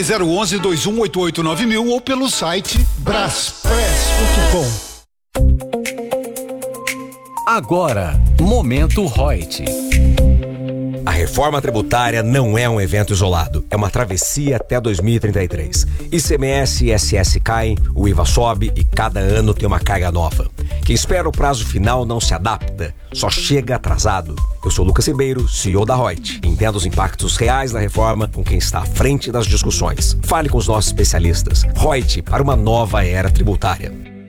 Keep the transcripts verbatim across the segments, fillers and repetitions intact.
três zero um um, dois um oito oito nove mil ou pelo site braspress ponto com. Agora, Momento Reut. A reforma tributária não é um evento isolado, é uma travessia até dois mil e trinta e três. I C M S e I S S caem, o I V A sobe e cada ano tem uma carga nova. Quem espera o prazo final não se adapta, só chega atrasado. Eu sou Lucas Ribeiro, C E O da Reut. Entenda os impactos reais da reforma com quem está à frente das discussões. Fale com os nossos especialistas. Reut, para uma nova era tributária.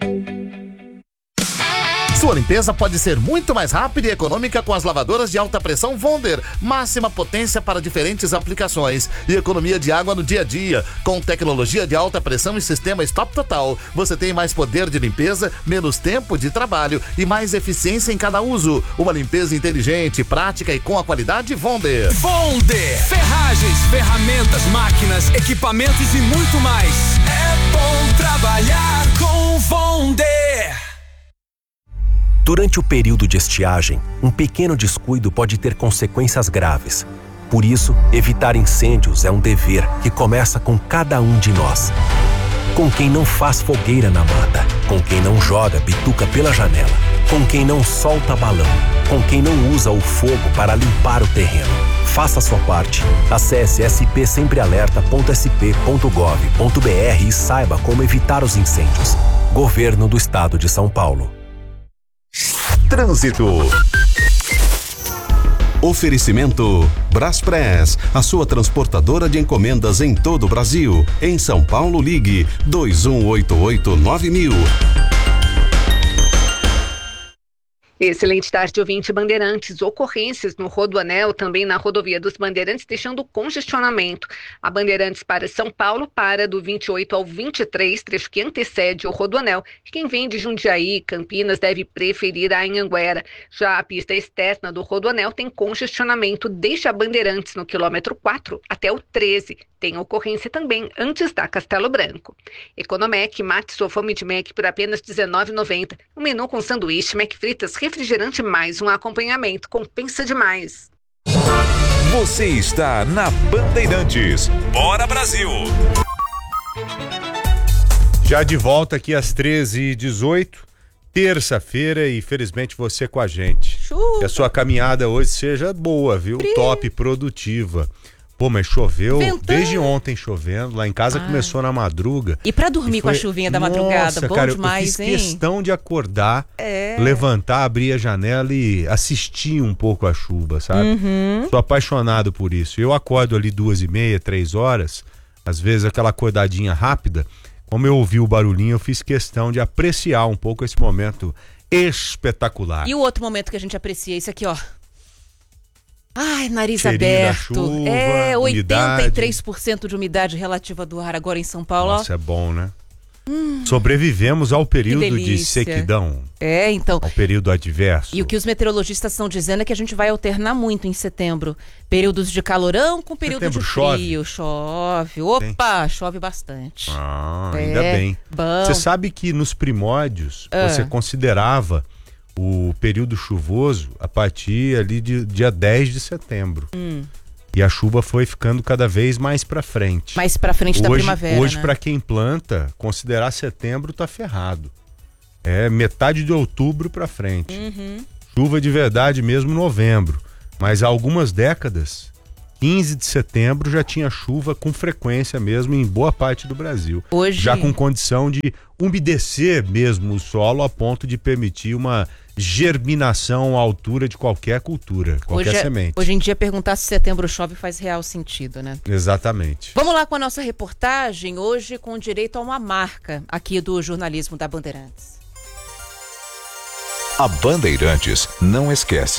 Sua limpeza pode ser muito mais rápida e econômica com as lavadoras de alta pressão Wonder. Máxima potência para diferentes aplicações e economia de água no dia a dia. Com tecnologia de alta pressão e sistema Stop Total, você tem mais poder de limpeza, menos tempo de trabalho e mais eficiência em cada uso. Uma limpeza inteligente, prática e com a qualidade Wonder. Wonder! Ferragens, ferramentas, máquinas, equipamentos e muito mais. É bom trabalhar com Wonder! Durante o período de estiagem, um pequeno descuido pode ter consequências graves. Por isso, evitar incêndios é um dever que começa com cada um de nós. Com quem não faz fogueira na mata, com quem não joga bituca pela janela, com quem não solta balão, com quem não usa o fogo para limpar o terreno. Faça a sua parte. Acesse s p sempre alerta ponto s p ponto gov ponto b r e saiba como evitar os incêndios. Governo do Estado de São Paulo. Trânsito. Oferecimento Braspress, a sua transportadora de encomendas em todo o Brasil. Em São Paulo, ligue dois um oito oito nove mil. Excelente tarde, ouvinte Bandeirantes. Ocorrências no Rodoanel, também na rodovia dos Bandeirantes, deixando congestionamento. A Bandeirantes para São Paulo para do vinte e oito ao vinte e três, trecho que antecede o Rodoanel. Quem vem de Jundiaí, Campinas, deve preferir a Anhanguera. Já a pista externa do Rodoanel tem congestionamento desde a Bandeirantes no quilômetro quatro até o treze. Tem ocorrência também antes da Castelo Branco. Economec, mate sua fome de Mac por apenas dezenove reais e noventa centavos. Um menu com sanduíche, Mac fritas, refrigerante mais um acompanhamento. Compensa demais. Você está na Bandeirantes. Bora, Brasil! Já de volta aqui às treze e dezoito, terça-feira, e felizmente você com a gente. Chuva. Que a sua caminhada hoje seja boa, viu? Frio. Top, produtiva. Pô, mas choveu, Ventando. Desde ontem chovendo, lá em casa Ai. Começou na madruga. E pra dormir e foi... com a chuvinha da madrugada, Nossa, bom cara, demais, eu fiz hein? questão de acordar, é. levantar, abrir a janela e assistir um pouco a chuva, sabe? Uhum. Sou apaixonado por isso. Eu acordo ali duas e meia, três horas, às vezes aquela acordadinha rápida. Como eu ouvi o barulhinho, eu fiz questão de apreciar um pouco esse momento espetacular. E o outro momento que a gente aprecia, esse aqui, ó. Ai, nariz Cheirinho aberto. Da chuva, é, umidade. oitenta e três por cento de umidade relativa do ar agora em São Paulo. Nossa, é bom, né? Hum. Sobrevivemos ao período de sequidão. É, então. Ao período adverso. E o que os meteorologistas estão dizendo é que a gente vai alternar muito em setembro. Períodos de calorão com período setembro de frio. Chove. chove. Opa, Tem. chove bastante. Ah, é, ainda bem. Você sabe que nos primórdios ah. você considerava o período chuvoso a partir ali de dia dez de setembro. Hum. E a chuva foi ficando cada vez mais pra frente. Mais pra frente hoje, da primavera, Hoje, né? pra quem planta, considerar setembro tá ferrado. É metade de outubro pra frente. Uhum. Chuva de verdade mesmo novembro. Mas há algumas décadas, quinze de setembro já tinha chuva com frequência mesmo em boa parte do Brasil. Hoje... Já com condição de umedecer mesmo o solo a ponto de permitir uma germinação à altura de qualquer cultura, qualquer hoje, semente. Hoje em dia perguntar se setembro chove faz real sentido, né? Exatamente. Vamos lá com a nossa reportagem, hoje com direito a uma marca aqui do jornalismo da Bandeirantes. A Bandeirantes não esquece.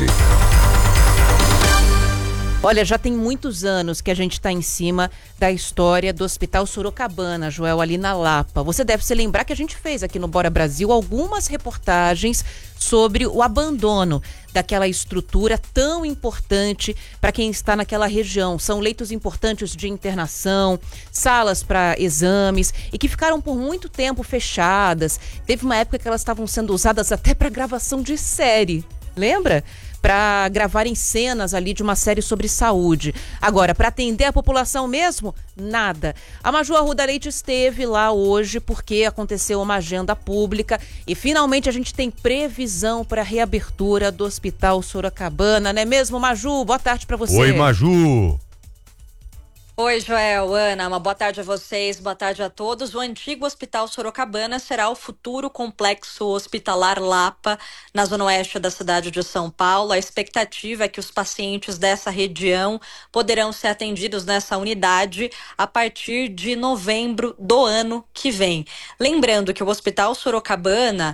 Olha, já tem muitos anos que a gente está em cima da história do Hospital Sorocabana, Joel, ali na Lapa. Você deve se lembrar que a gente fez aqui no Bora Brasil algumas reportagens sobre o abandono daquela estrutura tão importante para quem está naquela região. São leitos importantes de internação, salas para exames e que ficaram por muito tempo fechadas. Teve uma época que elas estavam sendo usadas até para gravação de série. Lembra? para gravarem cenas ali de uma série sobre saúde. Agora, para atender a população mesmo, nada. A Maju Arruda Leite esteve lá hoje porque aconteceu uma agenda pública e finalmente a gente tem previsão para a reabertura do Hospital Sorocabana, não é mesmo, Maju? Boa tarde para você. Oi, Maju. Oi, Joel, Ana, uma boa tarde a vocês, boa tarde a todos. O antigo Hospital Sorocabana será o futuro complexo hospitalar Lapa, na zona oeste da cidade de São Paulo. A expectativa é que os pacientes dessa região poderão ser atendidos nessa unidade a partir de novembro do ano que vem. Lembrando que o Hospital Sorocabana,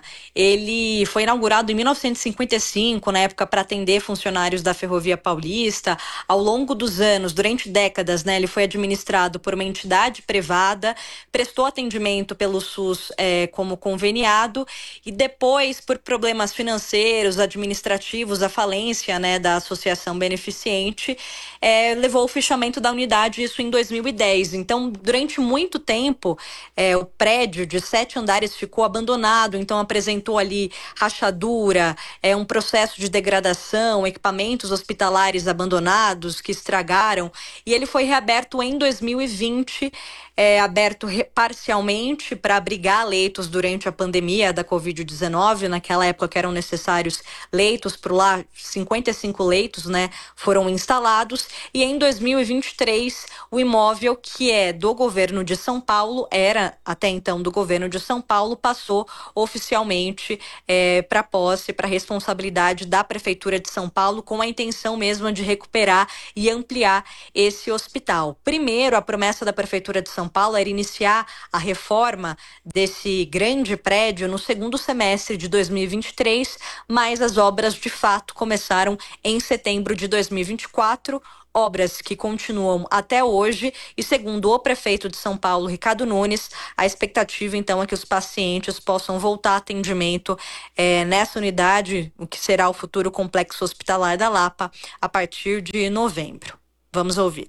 ele foi inaugurado em mil novecentos e cinquenta e cinco, na época para atender funcionários da Ferrovia Paulista. Ao longo dos anos, durante décadas, né, ele foi administrado por uma entidade privada, prestou atendimento pelo SUS é, como conveniado e depois, por problemas financeiros, administrativos, a falência, né, da associação beneficente, é, levou o fechamento da unidade, isso em dois mil e dez. Então, durante muito tempo, é, o prédio de sete andares ficou abandonado, então apresentou ali rachadura, é, um processo de degradação, equipamentos hospitalares abandonados que estragaram, e ele foi reaberto em dois mil e vinte, é, aberto parcialmente para abrigar leitos durante a pandemia da covid dezenove. Naquela época eram necessários leitos, por lá cinquenta e cinco leitos, né, foram instalados, e em dois mil e vinte e três o imóvel, que é do governo de São Paulo, era até então do governo de São Paulo, passou oficialmente é, para posse, para responsabilidade da Prefeitura de São Paulo, com a intenção mesmo de recuperar e ampliar esse hospital. Primeiro, a promessa da Prefeitura de São Paulo era iniciar a reforma desse grande prédio no segundo semestre de dois mil e vinte e três, mas as obras de fato começaram em setembro de dois mil e vinte e quatro, obras que continuam até hoje, e segundo o prefeito de São Paulo, Ricardo Nunes, a expectativa então é que os pacientes possam voltar a atendimento é, nessa unidade, o que será o futuro complexo hospitalar da Lapa, a partir de novembro. Vamos ouvir.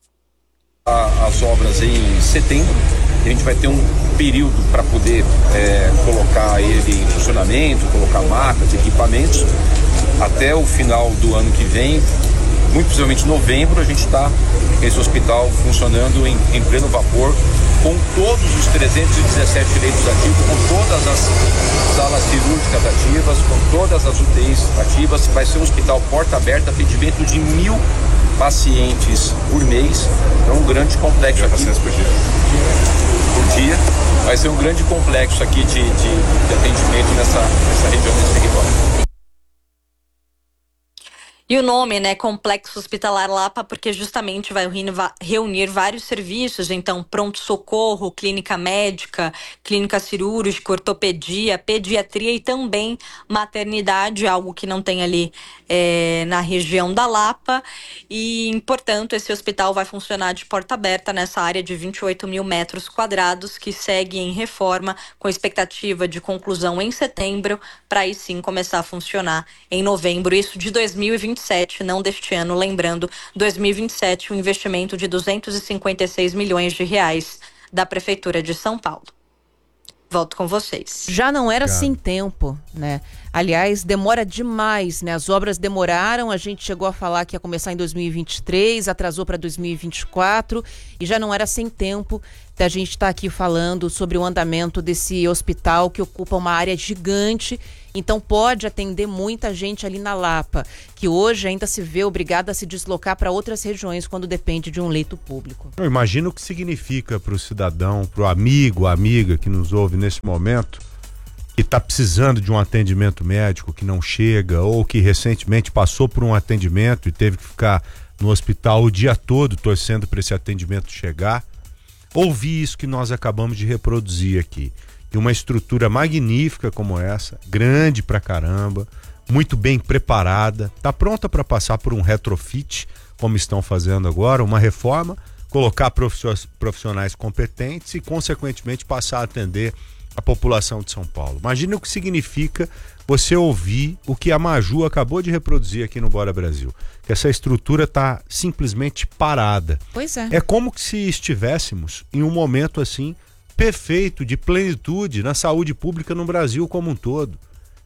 As obras em setembro, a gente vai ter um período para poder é, colocar ele em funcionamento, colocar macas, equipamentos, até o final do ano que vem, muito possivelmente novembro, a gente está com esse hospital funcionando em, em pleno vapor, com todos os trezentos e dezessete leitos ativos, com todas as salas cirúrgicas ativas, com todas as U T Is ativas. Vai ser um hospital porta aberta, atendimento de mil pacientes por mês. É um grande complexo aqui. Por dia. por dia. Vai ser um grande complexo aqui de, de, de atendimento nessa, nessa região, nesse território. E o nome, né, Complexo Hospitalar Lapa, porque justamente vai reunir vários serviços, então pronto-socorro, clínica médica, clínica cirúrgica, ortopedia, pediatria e também maternidade, algo que não tem ali é, na região da Lapa. E, portanto, esse hospital vai funcionar de porta aberta nessa área de vinte e oito mil metros quadrados, que segue em reforma, com expectativa de conclusão em setembro, para aí sim começar a funcionar em novembro, isso de dois mil e vinte e sete, não deste ano, lembrando, dois mil e vinte e sete, um investimento de duzentos e cinquenta e seis milhões de reais da Prefeitura de São Paulo. Volto com vocês. Já não era sem tempo, né? Aliás, demora demais, né? As obras demoraram, a gente chegou a falar que ia começar em dois mil e vinte e três, atrasou para dois mil e vinte e quatro e já não era sem tempo da gente estar aqui falando sobre o andamento desse hospital que ocupa uma área gigante, então pode atender muita gente ali na Lapa, que hoje ainda se vê obrigada a se deslocar para outras regiões quando depende de um leito público. Eu imagino o que significa para o cidadão, para o amigo, a amiga que nos ouve nesse momento, que está precisando de um atendimento médico que não chega, ou que recentemente passou por um atendimento e teve que ficar no hospital o dia todo torcendo para esse atendimento chegar. Ouvir isso que nós acabamos de reproduzir aqui. E uma estrutura magnífica como essa, grande pra caramba, muito bem preparada, está pronta para passar por um retrofit, como estão fazendo agora, uma reforma, colocar profissionais competentes e, consequentemente, passar a atender a população de São Paulo. Imagina o que significa você ouvir o que a Maju acabou de reproduzir aqui no Bora Brasil. Que essa estrutura está simplesmente parada. Pois é. É como se estivéssemos em um momento assim perfeito, de plenitude na saúde pública no Brasil como um todo.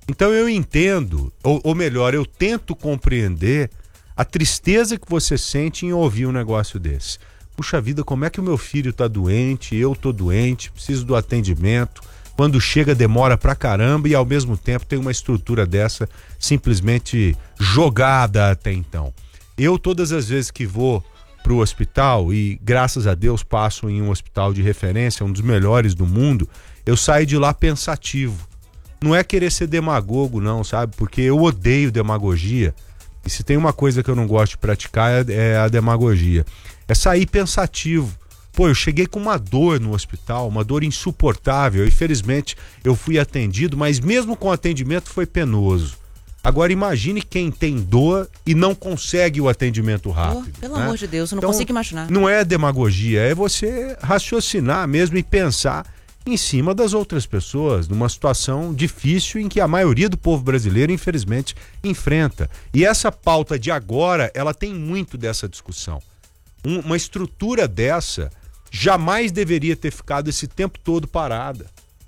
Então eu entendo, ou, ou melhor, eu tento compreender a tristeza que você sente em ouvir um negócio desse. Puxa vida, como é que o meu filho tá doente, eu tô doente, preciso do atendimento, quando chega demora pra caramba e ao mesmo tempo tem uma estrutura dessa simplesmente jogada até então. Eu todas as vezes que vou pro hospital, e graças a Deus passo em um hospital de referência, um dos melhores do mundo, eu saio de lá pensativo. Não é querer ser demagogo não, sabe? Porque eu odeio demagogia. E se tem uma coisa que eu não gosto de praticar é, é a demagogia. É sair pensativo. Pô, eu cheguei com uma dor no hospital, uma dor insuportável. Infelizmente eu fui atendido, mas mesmo com o atendimento foi penoso. Agora imagine quem tem dor e não consegue o atendimento rápido. Oh, pelo né? amor de Deus, eu não então, consigo imaginar. Não é demagogia, é você raciocinar mesmo e pensar em cima das outras pessoas, numa situação difícil em que a maioria do povo brasileiro, infelizmente, enfrenta. E essa pauta de agora, ela tem muito dessa discussão. Um, uma estrutura dessa jamais deveria ter ficado esse tempo todo parada.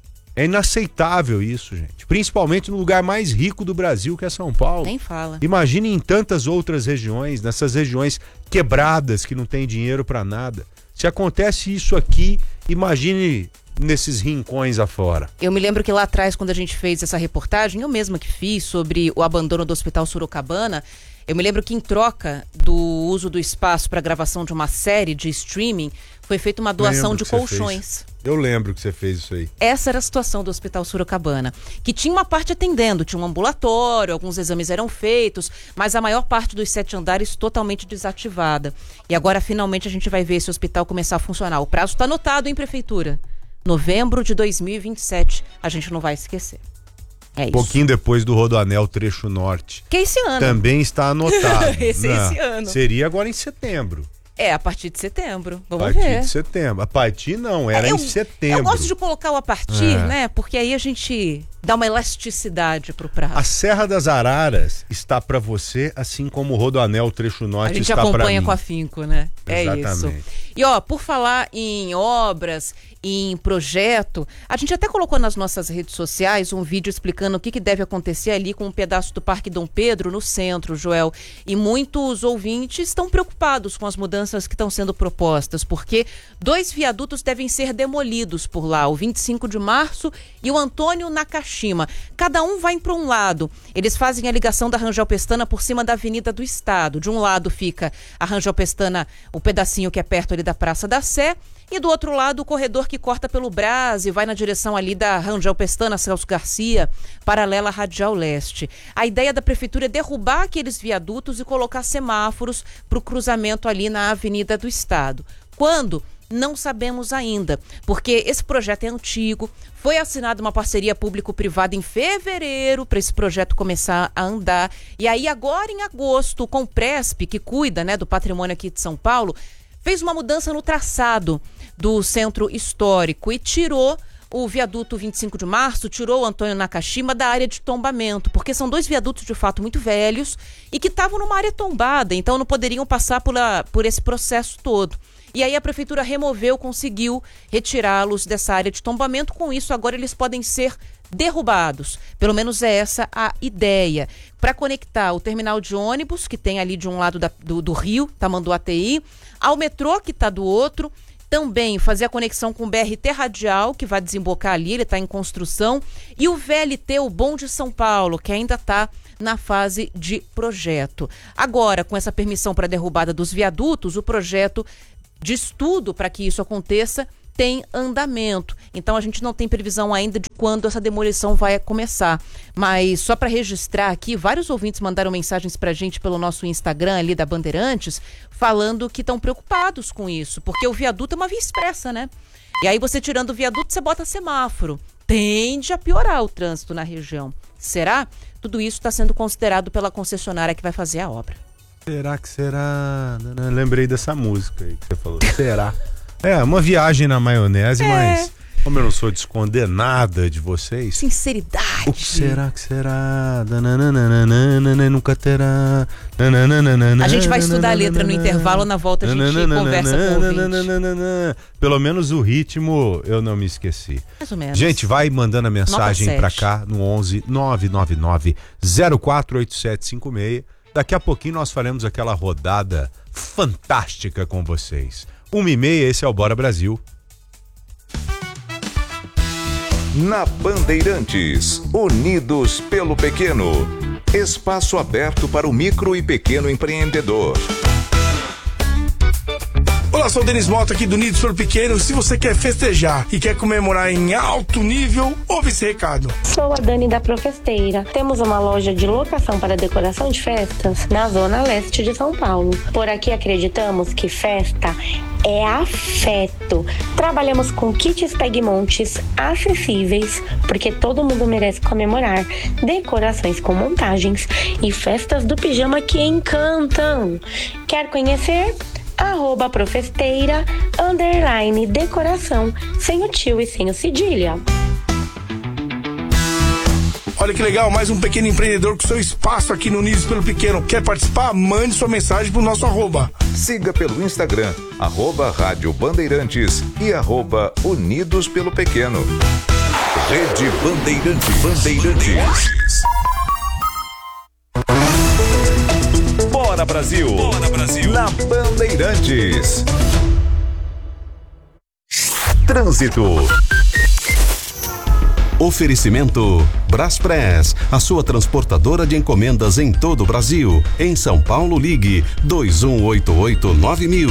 É inaceitável isso, gente. Principalmente no lugar mais rico do Brasil, que é São Paulo. Nem fala. Imagine em tantas outras regiões, nessas regiões quebradas que não tem dinheiro para nada. Se acontece isso aqui, imagine nesses rincões afora. Eu me lembro que lá atrás, quando a gente fez essa reportagem, eu mesma que fiz sobre o abandono do Hospital Sorocabana, eu me lembro que em troca do uso do espaço para gravação de uma série de streaming, foi feita uma doação de colchões. Eu lembro que você fez isso aí. Essa era a situação do Hospital Sorocabana, que tinha uma parte atendendo, tinha um ambulatório, alguns exames eram feitos, mas a maior parte dos sete andares totalmente desativada. E agora, finalmente, a gente vai ver esse hospital começar a funcionar. O prazo está anotado em prefeitura. Novembro de dois mil e vinte e sete. A gente não vai esquecer. É isso. Pouquinho depois do Rodoanel Trecho Norte. Que é esse ano. Também está anotado. esse, Não, esse ano. Seria agora em setembro. É, a partir de setembro. Vamos a partir ver. de setembro. A partir não, era eu, em setembro. Eu gosto de colocar o a partir, É. né? Porque aí a gente dá uma elasticidade pro prazo. A Serra das Araras está para você, assim como o Rodoanel Trecho Norte A gente está para mim. acompanha com afinco, né? É Exatamente. isso. E ó, por falar em obras, em projeto, a gente até colocou nas nossas redes sociais um vídeo explicando o que, que deve acontecer ali com um pedaço do Parque Dom Pedro no centro, Joel. E muitos ouvintes estão preocupados com as mudanças que estão sendo propostas, porque dois viadutos devem ser demolidos por lá, o vinte e cinco de março e o Antônio Nakashima. Cada um vai para um lado. Eles fazem a ligação da Rangel Pestana por cima da Avenida do Estado. De um lado fica a Rangel Pestana, o pedacinho que é perto ali da Praça da Sé, e do outro lado o corredor que corta pelo Brás e vai na direção ali da Rangel Pestana, Celso Garcia, paralela à Radial Leste. A ideia da prefeitura é derrubar aqueles viadutos e colocar semáforos para o cruzamento ali na Avenida do Estado. Quando? Não sabemos ainda, porque esse projeto é antigo, foi assinada uma parceria público-privada em fevereiro para esse projeto começar a andar, e aí agora em agosto, o Compresp, que cuida, né, do patrimônio aqui de São Paulo, fez uma mudança no traçado do centro histórico e tirou o viaduto vinte e cinco de março, tirou o Antônio Nakashima da área de tombamento, porque são dois viadutos de fato muito velhos e que estavam numa área tombada, então não poderiam passar por, a, por esse processo todo. E aí a prefeitura removeu, conseguiu retirá-los dessa área de tombamento. Com isso, agora eles podem ser derrubados. Pelo menos é essa a ideia. Para conectar o terminal de ônibus, que tem ali de um lado da, do, do Rio, Tamanduateí, ao metrô, que está do outro. Também fazer a conexão com o B R T Radial, que vai desembocar ali, ele está em construção. E o V L T, o Bonde São Paulo, que ainda está na fase de projeto. Agora, com essa permissão para a derrubada dos viadutos, o projeto de estudo para que isso aconteça tem andamento. Então a gente não tem previsão ainda de quando essa demolição vai começar. Mas só para registrar aqui, vários ouvintes mandaram mensagens para a gente pelo nosso Instagram ali da Bandeirantes, falando que estão preocupados com isso, porque o viaduto é uma via expressa, né? E aí você tirando o viaduto, você bota semáforo. Tende a piorar o trânsito na região. Será? Tudo isso está sendo considerado pela concessionária que vai fazer a obra. Será que será? Não, não, lembrei dessa música aí que você falou. Será? É, uma viagem na maionese, é, mas... Como eu não sou descondenada de vocês. Sinceridade. O que será que será? Nananana, nunca terá. Nananana, a gente vai estudar a letra no intervalo, na volta a gente nananana, conversa com o ouvinte. nananana. Pelo menos o ritmo eu não me esqueci. Mais ou menos. Gente, vai mandando a mensagem pra cá no onze nove nove nove zero quatro oito sete cinco seis. Daqui a pouquinho nós faremos aquela rodada fantástica com vocês. Uma e meia, esse é o Bora Brasil. Na Bandeirantes, Unidos pelo Pequeno. Espaço aberto para o micro e pequeno empreendedor. Olá, sou o Denis Mota aqui do Unidos pelo Pequeno. Se você quer festejar e quer comemorar em alto nível, ouve esse recado. Sou a Dani da Profesteira. Temos uma loja de locação para decoração de festas na zona leste de São Paulo. Por aqui acreditamos que festa é afeto. Trabalhamos com kits Pegmontes acessíveis, porque todo mundo merece comemorar, decorações com montagens e festas do pijama que encantam. Quer conhecer? Arroba Profesteira, underline decoração, sem o tio e sem o cedilha. Olha que legal, mais um pequeno empreendedor com seu espaço aqui no Unidos pelo Pequeno. Quer participar? Mande sua mensagem pro nosso arroba. Siga pelo Instagram, arroba Rádio Bandeirantes e arroba Unidos pelo Pequeno. Rede Bandeirantes. Bandeirantes. Bora Brasil. Bora Brasil. Na Bandeirantes. Trânsito. Oferecimento Braspress, a sua transportadora de encomendas em todo o Brasil. Em São Paulo, ligue dois um oito oito nove mil.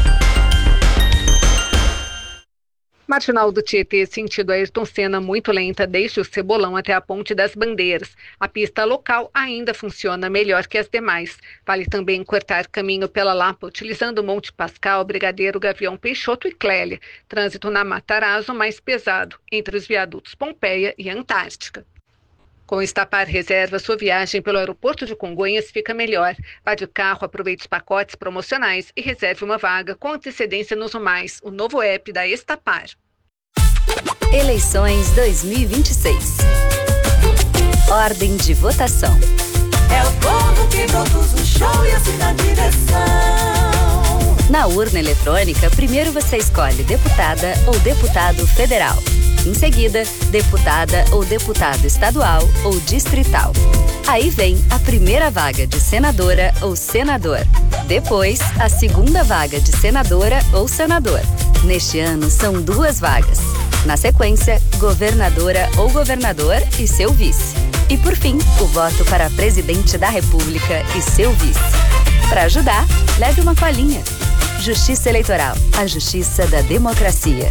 Marginal do Tietê, sentido Ayrton Senna, muito lenta, desde o Cebolão até a Ponte das Bandeiras. A pista local ainda funciona melhor que as demais. Vale também cortar caminho pela Lapa, utilizando Monte Pascal, Brigadeiro, Gavião Peixoto e Clélia. Trânsito na Matarazzo mais pesado, entre os viadutos Pompeia e Antártica. Com Estapar Reserva, sua viagem pelo aeroporto de Congonhas fica melhor. Vá de carro, aproveite os pacotes promocionais e reserve uma vaga com antecedência no Zumais, o novo app da Estapar. Eleições dois mil e vinte e seis. Ordem de votação. É o povo que produz o show e assina a direção. Na urna eletrônica, primeiro você escolhe deputada ou deputado federal. Em seguida, deputada ou deputado estadual ou distrital. Aí vem a primeira vaga de senadora ou senador. Depois, a segunda vaga de senadora ou senador. Neste ano, são duas vagas. Na sequência, governadora ou governador e seu vice. E por fim, o voto para presidente da República e seu vice. Para ajudar, leve uma colinha. Justiça Eleitoral, a justiça da democracia.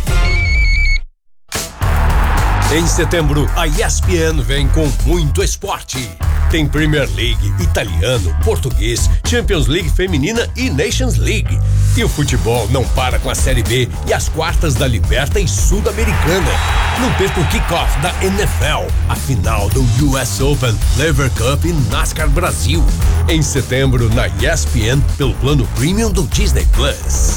Em setembro, a E S P N vem com muito esporte. Tem Premier League, italiano, português, Champions League feminina e Nations League. E o futebol não para com a Série B e as quartas da Libertadores Sul-Americana. Não perca o kickoff da N F L, a final do U S Open, Lever Cup e NASCAR Brasil. Em setembro, na E S P N, pelo plano Premium do Disney Plus.